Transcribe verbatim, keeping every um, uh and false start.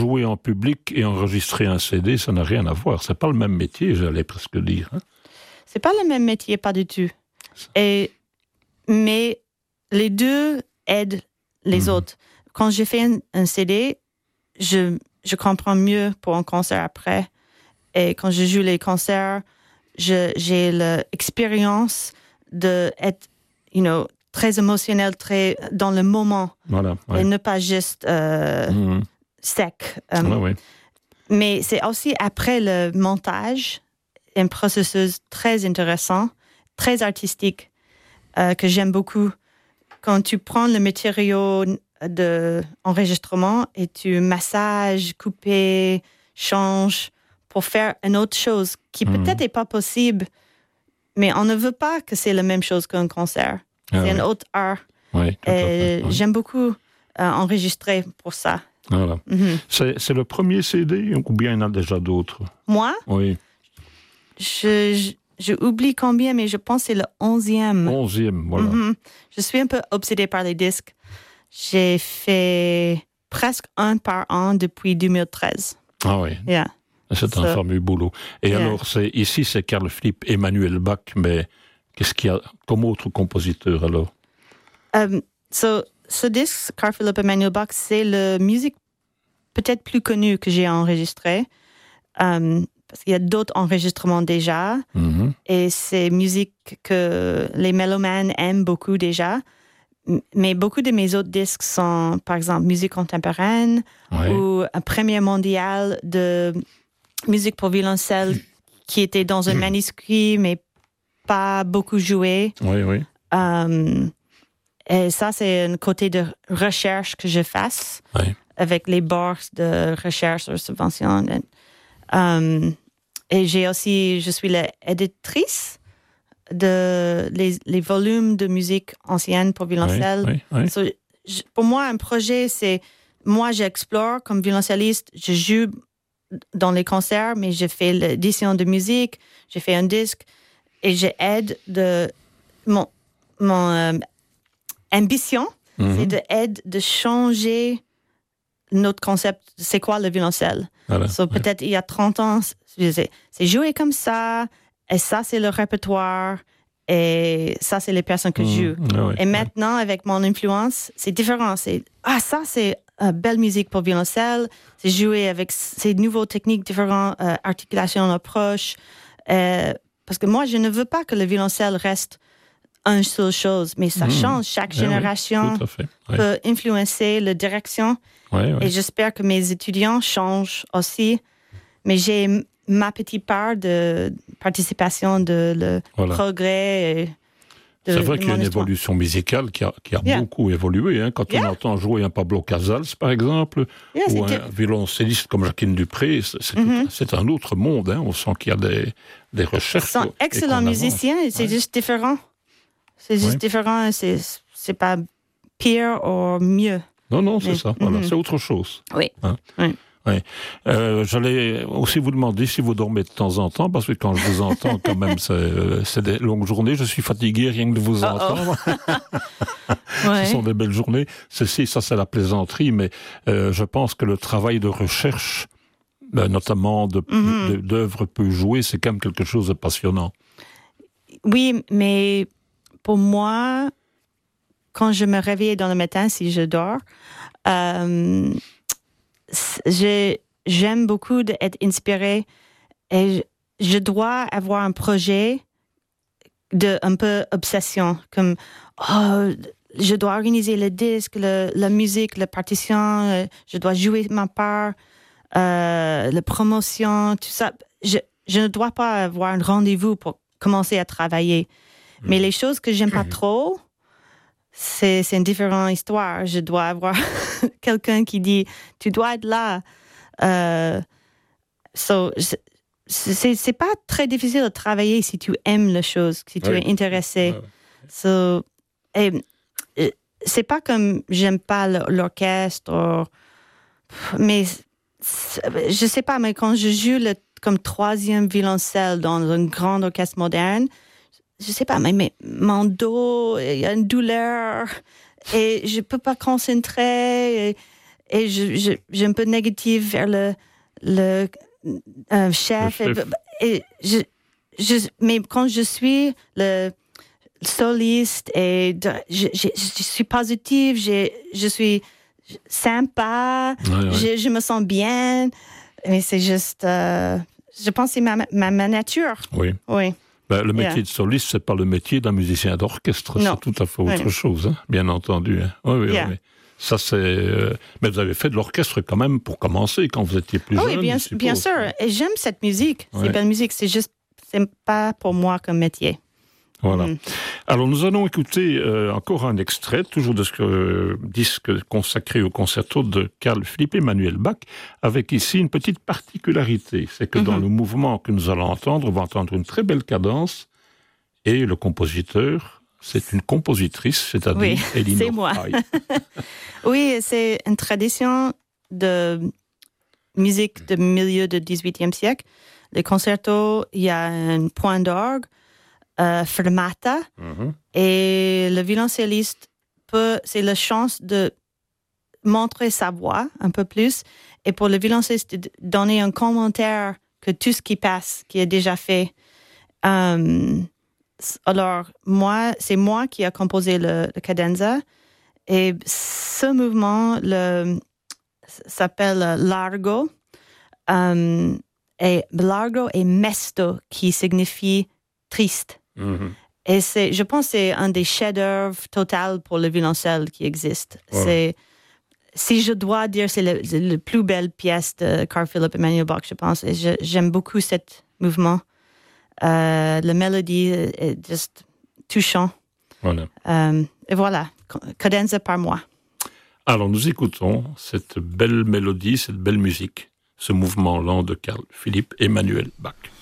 jouer en public et enregistrer un C D, ça n'a rien à voir. C'est pas le même métier, j'allais presque dire. Hein. C'est pas le même métier, pas du tout. Et, mais les deux aident les mmh. autres. Quand j'ai fait un, un C D, je, je comprends mieux pour un concert après. Et quand je joue les concerts, je, j'ai l'expérience d'être, you know, très émotionnel, très dans le moment. Voilà, ouais. Et ne pas juste euh, mmh. sec. Um, ouais, ouais. Mais c'est aussi après le montage, un processus très intéressant, très artistique, euh, que j'aime beaucoup. Quand tu prends le matériau d'enregistrement et tu massages, coupes, changes pour faire une autre chose qui mmh. peut-être n'est pas possible, mais on ne veut pas que c'est la même chose qu'un concert. Ah, c'est oui. un autre art. Oui, tout à fait, oui. J'aime beaucoup euh, enregistrer pour ça. Voilà. Mm-hmm. C'est, c'est le premier C D ou bien il y en a déjà d'autres? Moi? Oui. Je, je, je oublie combien, mais je pense que c'est le onzième. Onzième, voilà. Mm-hmm. Je suis un peu obsédée par les disques. J'ai fait presque un par an depuis deux mille treize. Ah oui. Yeah. C'est so, un fameux boulot. Et yeah. alors, c'est, ici, c'est Carl Philipp Emanuel Bach, mais qu'est-ce qu'il y a comme autre compositeur alors? Um, so, ce disque, Carl Philipp Emanuel Bach, c'est la musique peut-être plus connue que j'ai enregistrée. Um, parce qu'il y a d'autres enregistrements déjà. Mm-hmm. Et c'est musique que les mélomanes aiment beaucoup déjà. Mais beaucoup de mes autres disques sont, par exemple, musique contemporaine ouais. ou un premier mondial de musique pour violoncelle qui était dans un manuscrit, mais pas beaucoup joué. Oui, oui. Um, et ça, c'est un côté de recherche que je fasse oui. avec les bourses de recherche sur subvention. Um, et j'ai aussi, je suis l'éditrice de les, les volumes de musique ancienne pour violoncelle. Oui, oui, oui. So, je, pour moi, un projet, c'est moi, j'explore comme violoncelliste, je joue dans les concerts, mais je fais l'édition de musique, j'ai fait un disque et j'aide de mon mon euh, ambition, mm-hmm. c'est de aide de changer notre concept. C'est quoi le violoncelle? Voilà, so, ouais. Peut-être il y a trente ans, c'est, c'est joué comme ça. Et ça, c'est le répertoire. Et ça, c'est les personnes que mmh, jouent. Ah oui, et maintenant, oui. avec mon influence, c'est différent. C'est, ah, ça, c'est une belle musique pour violoncelle. C'est joué avec ces nouvelles techniques différentes, euh, articulation, approche. Euh, parce que moi, je ne veux pas que le violoncelle reste une seule chose, mais ça mmh. change. Chaque ah génération oui, fait, oui. peut influencer la direction. Oui, oui. Et j'espère que mes étudiants changent aussi. Mais j'ai ma petite part de participation de le voilà. progrès. Et de, c'est vrai de qu'il y a une histoire. évolution musicale qui a, qui a yeah. beaucoup évolué. Hein. Quand yeah. on entend jouer un Pablo Casals, par exemple, yeah, ou c'est un t- violoncelliste comme Jacqueline Dupré, c'est, c'est, mm-hmm. tout, c'est un autre monde. Hein. On sent qu'il y a des, des recherches. Ils sont excellents musiciens, c'est ouais. juste différent. C'est juste ouais. différent, c'est, c'est pas pire ou mieux. Non, non, c'est Mais, ça. Voilà. Mm-hmm. C'est autre chose. Oui. Hein. oui. Oui. Euh, j'allais aussi vous demander si vous dormez de temps en temps, parce que quand je vous entends, quand même, c'est, c'est des longues journées. Je suis fatigué rien que de vous oh entendre. Oh. ouais. Ce sont des belles journées. Ceci, ça, c'est la plaisanterie, mais euh, je pense que le travail de recherche, euh, notamment de, mm-hmm. de, d'œuvres peu jouées, c'est quand même quelque chose de passionnant. Oui, mais pour moi, quand je me réveille dans le matin, si je dors, euh, Je, j'aime beaucoup d'être inspirée et je, je dois avoir un projet de un peu obsession, comme oh, je dois organiser le disque, le, la musique, la partition, je dois jouer ma part, euh, la promotion, tout ça. Je, je ne dois pas avoir un rendez-vous pour commencer à travailler. Mmh. Mais les choses que j'aime pas mmh. trop, C'est, c'est une différente histoire. Je dois avoir quelqu'un qui dit « tu dois être là euh, ». So, c'est, c'est, c'est pas très difficile de travailler si tu aimes la chose, si tu oui. es intéressé. Oui. So, et, et, c'est pas comme j'aime pas l'orchestre, ou, mais je sais pas, mais quand je joue le, comme troisième violoncelle dans un grand orchestre moderne, je sais pas, mais, mais mon dos, il y a une douleur et je peux pas concentrer. Et, et je, je, j'ai un peu négative vers le, le euh, chef. Le chef. Et, et je, je, mais quand je suis le soliste et de, je, je, je suis positive, je, je suis sympa, Ouais, ouais. Je, je me sens bien, mais c'est juste, euh, je pense que c'est ma, ma, ma nature. Oui. Oui. Ben, le métier Yeah. de soliste, c'est pas le métier d'un musicien d'orchestre, Non. c'est tout à fait autre Oui. chose, hein, bien entendu. Hein. Oui, oui, Yeah. oui. Ça, c'est. euh, Mais vous avez fait de l'orchestre quand même pour commencer quand vous étiez plus Oh jeune. oui, bien, je suppose. bien sûr. Et j'aime cette musique. Ouais. C'est belle musique. C'est juste, c'est pas pour moi comme métier. Voilà. Mm. Alors, nous allons écouter euh, encore un extrait, toujours de ce euh, disque consacré au concerto de Carl Philipp Emanuel Bach, avec ici une petite particularité. C'est que mm-hmm. dans le mouvement que nous allons entendre, on va entendre une très belle cadence, et le compositeur, c'est une compositrice, c'est-à-dire oui, Elinor c'est moi. Oui, c'est une tradition de musique du milieu du dix-huitième siècle. Les concertos, il y a un point d'orgue, euh, fermata, mm-hmm. et le violoncelliste peut, c'est la chance de montrer sa voix un peu plus, et pour le violoncelliste de donner un commentaire que tout ce qui passe, qui est déjà fait. Um, alors, moi, c'est moi qui a composé le, le cadenza, et ce mouvement le, s'appelle largo, um, et largo et mesto, qui signifie triste. Mm-hmm. Et c'est, je pense que c'est un des chefs-d'œuvre total pour le violoncelle qui existe. Wow. C'est, si je dois dire, c'est la le, le plus belle pièce de Carl Philipp Emanuel Bach, je pense. Et je, j'aime beaucoup ce mouvement. Euh, la mélodie est juste touchant. Voilà. Euh, et voilà, cadenza par moi. Alors nous écoutons cette belle mélodie, cette belle musique, ce mouvement lent de Carl Philipp Emanuel Bach.